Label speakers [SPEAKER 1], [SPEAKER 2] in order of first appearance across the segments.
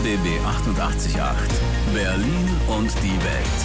[SPEAKER 1] RBB 88.8 Berlin und die Welt.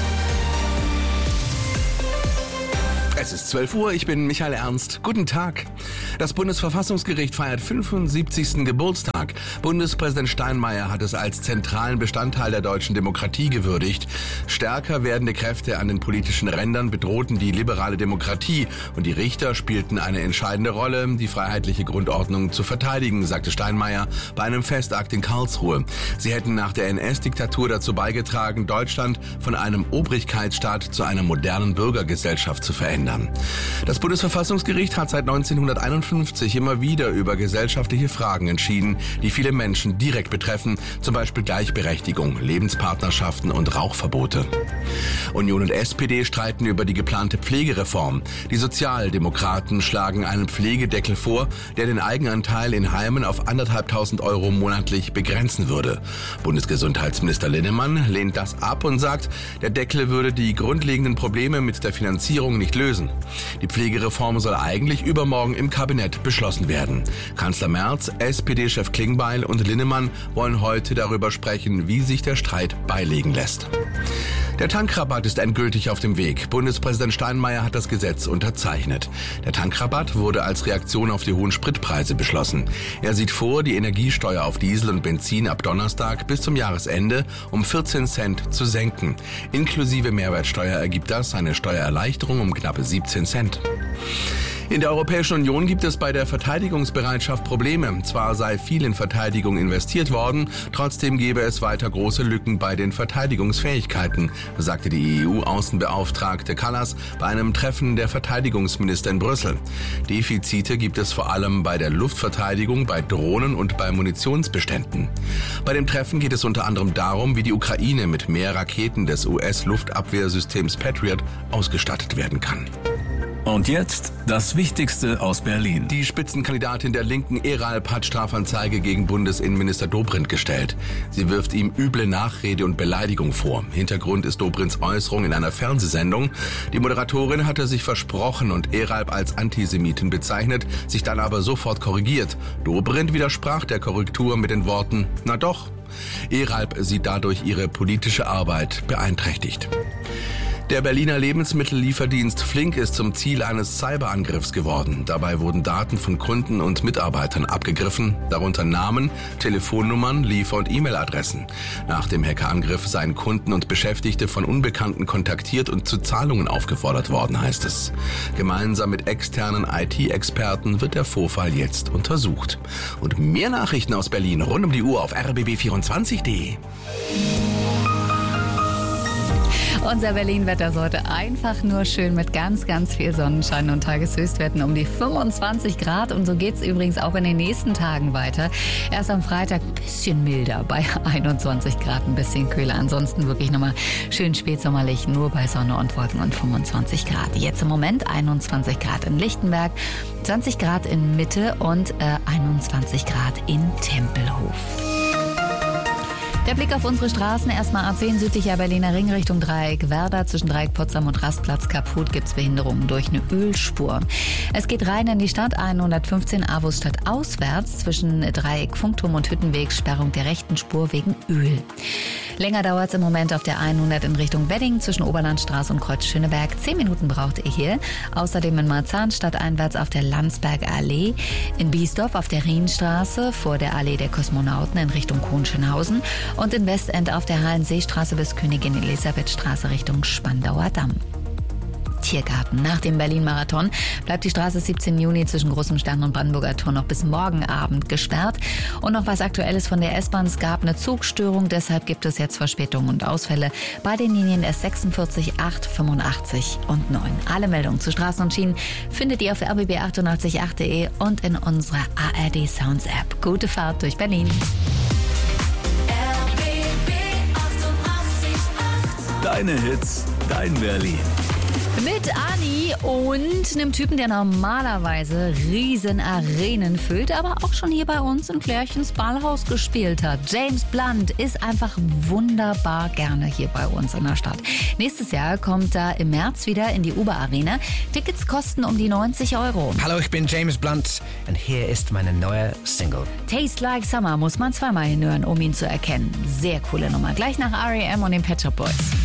[SPEAKER 2] Es ist 12 Uhr, ich bin Michael Ernst. Guten Tag. Das Bundesverfassungsgericht feiert 75. Geburtstag. Bundespräsident Steinmeier hat es als zentralen Bestandteil der deutschen Demokratie gewürdigt. Stärker werdende Kräfte an den politischen Rändern bedrohten die liberale Demokratie und die Richter spielten eine entscheidende Rolle, die freiheitliche Grundordnung zu verteidigen, sagte Steinmeier bei einem Festakt in Karlsruhe. Sie hätten nach der NS-Diktatur dazu beigetragen, Deutschland von einem Obrigkeitsstaat zu einer modernen Bürgergesellschaft zu verändern. Das Bundesverfassungsgericht hat seit 1951 immer wieder über gesellschaftliche Fragen entschieden, die viele Menschen direkt betreffen, zum Beispiel Gleichberechtigung, Lebenspartnerschaften und Rauchverbote. Union und SPD streiten über die geplante Pflegereform. Die Sozialdemokraten schlagen einen Pflegedeckel vor, der den Eigenanteil in Heimen auf 1.500 € monatlich begrenzen würde. Bundesgesundheitsminister Linnemann lehnt das ab und sagt, der Deckel würde die grundlegenden Probleme mit der Finanzierung nicht lösen. Die Pflegereform soll eigentlich übermorgen im Kabinett beschlossen werden. Kanzler Merz, SPD-Chef Klingbeil und Linnemann wollen heute darüber sprechen, wie sich der Streit beilegen lässt. Der Tankrabatt ist endgültig auf dem Weg. Bundespräsident Steinmeier hat das Gesetz unterzeichnet. Der Tankrabatt wurde als Reaktion auf die hohen Spritpreise beschlossen. Er sieht vor, die Energiesteuer auf Diesel und Benzin ab Donnerstag bis zum Jahresende um 14 Cent zu senken. Inklusive Mehrwertsteuer ergibt das eine Steuererleichterung um knappe 17 Cent. In der Europäischen Union gibt es bei der Verteidigungsbereitschaft Probleme. Zwar sei viel in Verteidigung investiert worden, trotzdem gebe es weiter große Lücken bei den Verteidigungsfähigkeiten, sagte die EU-Außenbeauftragte Kallas bei einem Treffen der Verteidigungsminister in Brüssel. Defizite gibt es vor allem bei der Luftverteidigung, bei Drohnen und bei Munitionsbeständen. Bei dem Treffen geht es unter anderem darum, wie die Ukraine mit mehr Raketen des US-Luftabwehrsystems Patriot ausgestattet werden kann.
[SPEAKER 1] Und jetzt das Wichtigste aus Berlin.
[SPEAKER 2] Die Spitzenkandidatin der Linken Eralp hat Strafanzeige gegen Bundesinnenminister Dobrindt gestellt. Sie wirft ihm üble Nachrede und Beleidigung vor. Hintergrund ist Dobrindts Äußerung in einer Fernsehsendung. Die Moderatorin hatte sich versprochen und Eralp als Antisemitin bezeichnet, sich dann aber sofort korrigiert. Dobrindt widersprach der Korrektur mit den Worten, na doch. Eralp sieht dadurch ihre politische Arbeit beeinträchtigt. Der Berliner Lebensmittellieferdienst Flink ist zum Ziel eines Cyberangriffs geworden. Dabei wurden Daten von Kunden und Mitarbeitern abgegriffen, darunter Namen, Telefonnummern, Liefer- und E-Mail-Adressen. Nach dem Hackerangriff seien Kunden und Beschäftigte von Unbekannten kontaktiert und zu Zahlungen aufgefordert worden, heißt es. Gemeinsam mit externen IT-Experten wird der Vorfall jetzt untersucht. Und mehr Nachrichten aus Berlin rund um die Uhr auf rbb24.de.
[SPEAKER 3] Unser Berlin-Wetter ist heute einfach nur schön mit ganz, ganz viel Sonnenschein und Tageshöchstwerten um die 25 Grad. Und so geht es übrigens auch in den nächsten Tagen weiter. Erst am Freitag ein bisschen milder, bei 21 Grad ein bisschen kühler. Ansonsten wirklich nochmal schön spätsommerlich, nur bei Sonne und Wolken und 25 Grad. Jetzt im Moment 21 Grad in Lichtenberg, 20 Grad in Mitte und 21 Grad in Tempelhof. Der Blick auf unsere Straßen. Erstmal A10 südlicher Berliner Ring Richtung Dreieck Werder. Zwischen Dreieck Potsdam und Rastplatz Kaputt gibt's Behinderungen durch eine Ölspur. Es geht rein in die Stadt 115 Avusstadt auswärts. Zwischen Dreieck Funkturm und Hüttenweg Sperrung der rechten Spur wegen Öl. Länger dauert's im Moment auf der 100 in Richtung Wedding zwischen Oberlandstraße und Kreuz Schöneberg. 10 Minuten braucht ihr hier. Außerdem in Marzahn stadteinwärts auf der Landsberger Allee. In Biesdorf auf der Rienstraße vor der Allee der Kosmonauten in Richtung Hohenschönhausen. Und in Westend auf der Hallenseestraße bis Königin Elisabethstraße Richtung Spandauer Damm. Tiergarten. Nach dem Berlin-Marathon bleibt die Straße 17. Juni zwischen Großem Stern und Brandenburger Tor noch bis morgen Abend gesperrt. Und noch was Aktuelles von der S-Bahn. Es gab eine Zugstörung, deshalb gibt es jetzt Verspätungen und Ausfälle bei den Linien S46, 8, 85 und 9. Alle Meldungen zu Straßen und Schienen findet ihr auf rbb888.de und in unserer ARD Sounds App. Gute Fahrt durch Berlin.
[SPEAKER 1] Deine Hits, dein Berlin.
[SPEAKER 3] Mit Ani und einem Typen, der normalerweise riesen Arenen füllt, aber auch schon hier bei uns in Klärchens Ballhaus gespielt hat. James Blunt ist einfach wunderbar gerne hier bei uns in der Stadt. Nächstes Jahr kommt er im März wieder in die Uber Arena. Tickets kosten um die 90 €.
[SPEAKER 4] Hallo, ich bin James Blunt und hier ist meine neue Single.
[SPEAKER 3] Taste Like Summer muss man zweimal hinhören, um ihn zu erkennen. Sehr coole Nummer. Gleich nach R.E.M. und den Pet Shop Boys.